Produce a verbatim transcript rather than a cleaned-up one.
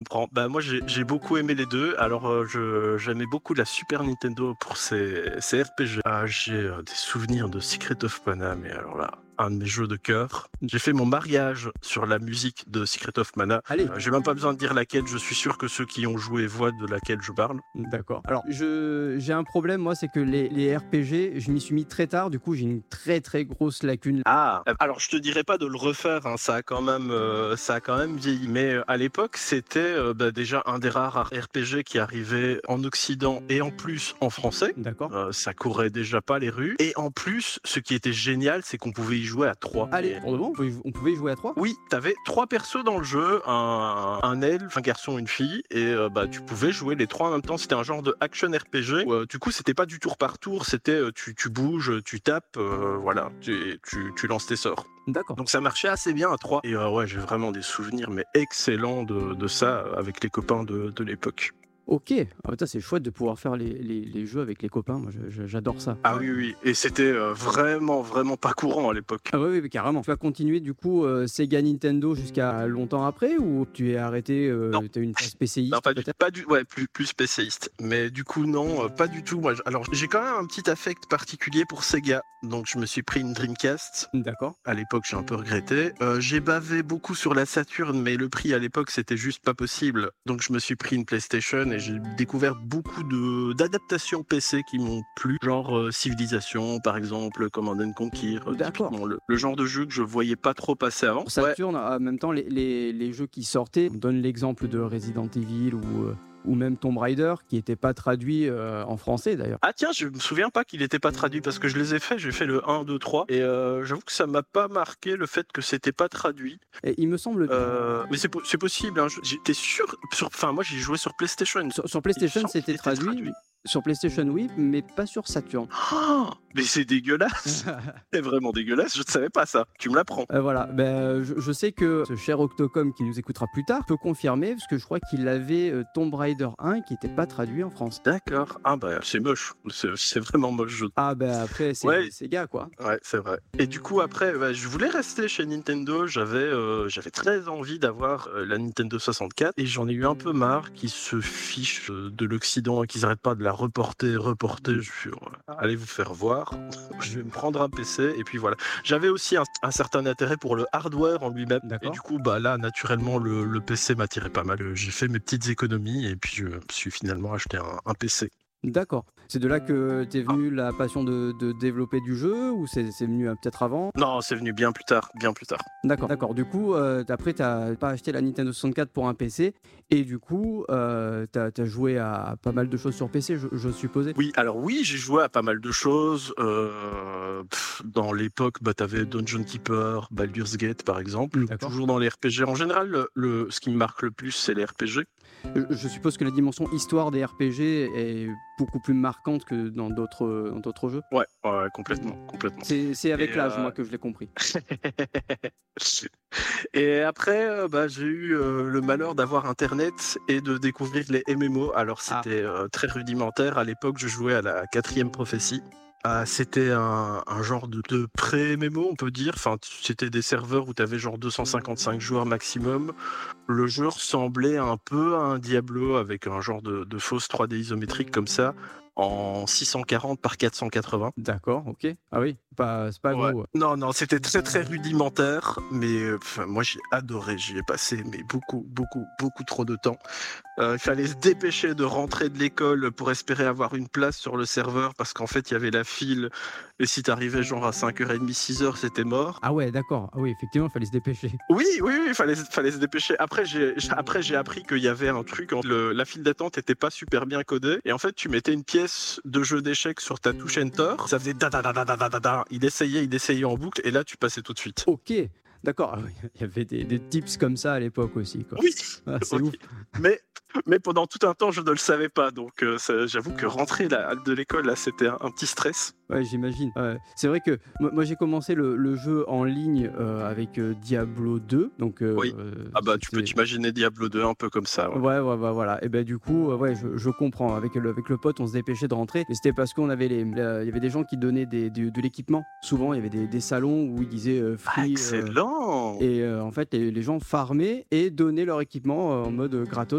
comprends. Bah, moi, j'ai j'ai beaucoup aimé les deux. Alors, heu, je j'aimais beaucoup la Super Nintendo pour ses ses R P G. Ah, j'ai, heu, des souvenirs de Secret of Mana, mais alors là, un de mes jeux de cœur. J'ai fait mon mariage sur la musique de Secret of Mana. Allez, Heu, j'ai même pas besoin de dire laquelle, je suis sûr que ceux qui ont joué voient de laquelle je parle. d'accord. Alors, je j'ai un problème, moi, c'est que les les R P G, je m'y suis mis très tard, du coup, j'ai une très, très grosse lacune. Ah! Heu, alors je te dirais pas de le refaire, hein, ça a quand même, heu, ça a quand même vieilli. Mais, heu, à l'époque, c'était, heu, bah, déjà un des rares R P G qui arrivait en occident et en plus en français. D'accord. Heu, ça courait déjà pas les rues et en plus, ce qui était génial, c'est qu'on pouvait y jouer à trois. Allez, Et pour de bon, on pouvait on pouvait y jouer à trois. oui, t'avais trois persos dans le jeu, un un elfe, un garçon, une fille et heu, bah, tu pouvais jouer les trois en même temps. C'était un genre de action R P G où, heu, du coup, c'était pas du tour par tour, c'était, heu, tu tu bouges, tu tapes, heu, voilà, tu tu tu lances tes sorts. D'accord. Donc ça marchait assez bien à trois et heu, ouais, j'ai vraiment des souvenirs mais excellents de de ça, heu, avec les copains de de l'époque. OK. Ah, putain, c'est chouette de pouvoir faire les les les jeux avec les copains. Moi, je je j'adore ça. Ah oui, oui et c'était, heu, vraiment, vraiment pas courant à l'époque. Ah oui, oui, carrément. Tu as continué du coup, heu, Sega Nintendo jusqu'à longtemps après ou tu es arrêté, heu, Non. tu as eu une phase Non, PCiste pas du peut-être? pas du ouais, plus plus spécialiste. Mais du coup, non, heu, pas du tout. Moi, j alors j'ai quand même un petit affect particulier pour Sega, donc je me suis pris une Dreamcast. D'accord. À l'époque, j'ai un peu regretté. Heu, j'ai bavé beaucoup sur la Saturn, mais le prix à l'époque, c'était juste pas possible. Donc je me suis pris une PlayStation et j'ai découvert beaucoup de d'adaptations P C qui m'ont plu, genre, heu, Civilization, par exemple, Command and Conquer, heu, D'accord. typiquement le le genre de jeu que je voyais pas trop passer avant. Pour Ouais. Saturn, en même temps, les les les jeux qui sortaient, on donne l'exemple de Resident Evil ou, heu, ou même Tomb Raider qui n'était pas traduit, heu, en français d'ailleurs. Ah tiens, je me souviens pas qu'il était pas traduit parce que je les ai faits, j'ai fait le un, deux, trois et heu, j'avoue que ça m'a pas marqué le fait que c'était pas traduit. Et il me semble Heu, mais c'est po c'est possible, hein, je j'étais sûr sur enfin moi j'y jouais sur PlayStation. sur sur Il me PlayStation, semble c'était qu'il était traduit, traduit. sur PlayStation oui, mais pas sur Saturn. Oh, mais c'est dégueulasse! C'est vraiment dégueulasse, je ne savais pas ça. Tu me l'apprends. Heu, voilà, ben, je je sais que ce cher Octocom qui nous écoutera plus tard peut confirmer parce que je crois qu'il avait, heu, Tomb Raider un qui était pas traduit en France. D'accord. Ah bah, c'est moche, c'est c'est vraiment moche, je Ah ben, après c'est ouais. Sega quoi. Ouais, c'est vrai. Et du coup, après, bah, je voulais rester chez Nintendo. J'avais euh, j'avais très envie d'avoir euh, la Nintendo soixante-quatre et j'en ai eu un peu marre qu'ils se fichent euh, de l'Occident et qu'ils arrêtent pas de la reporter, reporter. Je suis, euh, allez vous faire voir. Je vais me prendre un P C et puis voilà. J'avais aussi un, un certain intérêt pour le hardware en lui-même et D'accord. du coup, bah là, naturellement, le, le P C m'attirait pas mal. Euh, J'ai fait mes petites économies et puis je me suis finalement acheté un, un P C. D'accord. C'est de là que t'es Ah. venue la passion de de développer du jeu ou c'est c'est venu, heu, peut-être avant? Non, c'est venu bien plus tard, bien plus tard. D'accord, d'accord. Du coup, heu, tu après tu as pas acheté la Nintendo soixante-quatre pour un P C et du coup, heu, tu as tu as joué à pas mal de choses sur P C, je j'ose supposer? Oui, alors oui, j'ai joué à pas mal de choses. Heu, dans l'époque, bah, tu avais Dungeon Keeper, Baldur's Gate, par exemple. Mmh, d'accord. Toujours dans les R P G. En général, le le ce qui me marque le plus, c'est les R P G. Je je suppose que la dimension histoire des R P G est beaucoup plus marquante que dans d'autres, heu, dans d'autres jeux? Ouais, ouais, ouais, complètement, complètement. C'est c'est Et avec l'âge, heu moi, que je l'ai compris. et après, heu, bah, j'ai eu, heu, le malheur d'avoir internet et de découvrir les M M O. Alors Ah, c'était, heu, très rudimentaire. À l'époque, je jouais à la quatrième prophétie. Ah, c'était un un genre de de pré-M M O, on peut dire. Enfin, t c'était des serveurs où tu avais genre deux cent cinquante-cinq joueurs maximum. Le jeu ressemblait un peu à un Diablo avec un genre de de fausse trois D isométrique comme ça, en six cent quarante par quatre cent quatre-vingts. d'accord, OK. Ah oui, pas c'est pas Ouais. gros, ouais. Non, non, c'était très, très rudimentaire, mais heu, enfin, moi j'ai adoré. J'y ai passé mais beaucoup, beaucoup, beaucoup trop de temps. Heu, il fallait se dépêcher de rentrer de l'école pour espérer avoir une place sur le serveur parce qu'en fait, il y avait la file et si tu arrivais genre à cinq heures trente, six heures, c'était mort. Ah ouais, d'accord. Ah oui, effectivement, il fallait se dépêcher. Oui, oui, oui, il fallait fallait se dépêcher. Après, j'ai j après j'ai appris qu'il y avait un truc, en le la file d'attente était pas super bien codée et en fait, tu mettais une pièce de jeu d'échecs sur ta touche enter, ça faisait da da da da da da da da. Il essayait, il essayait en boucle et là, tu passais tout de suite. OK, d'accord. Ah oui, il y avait des des tips comme ça à l'époque aussi, quoi. Oui, Ah, c'est oui, ouf. mais mais pendant tout un temps, je ne le savais pas donc heu, ça j'avoue que rentrer là de l'école, là, c'était un un petit stress. Ouais, j'imagine. Ouais. C'est vrai que moi moi j'ai commencé le le jeu en ligne, heu, avec, heu, Diablo deux donc heu, Oui. Ah bah, tu peux c'était t'imaginer Diablo deux un peu comme ça, ouais. ouais, ouais, ouais, voilà et ben du coup, heu, ouais, je je comprends. Avec le avec le pote, on se dépêchait de rentrer et c'était parce qu'on avait les la il y avait des gens qui donnaient des de de l'équipement. Souvent, il y avait des des salons où ils disaient, heu, Ah free, heu excellent! et heu, en fait, les les gens farmaient et donnaient leur équipement, heu, en mode, heu, gratos.